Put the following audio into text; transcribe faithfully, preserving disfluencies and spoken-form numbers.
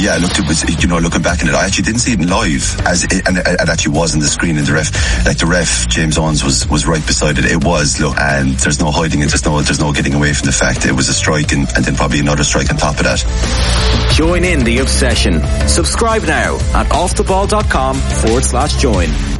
Yeah, look, it was, you know, looking back on it, I actually didn't see it live, as it, and it actually was on the screen, and the ref, like the ref, James Owens was, was right beside it. It was, look, and there's no hiding it, there's no, there's no getting away from the fact it was a strike, and, and then probably another strike on top of that. Join in the obsession. Subscribe now at offtheball.com forward slash join.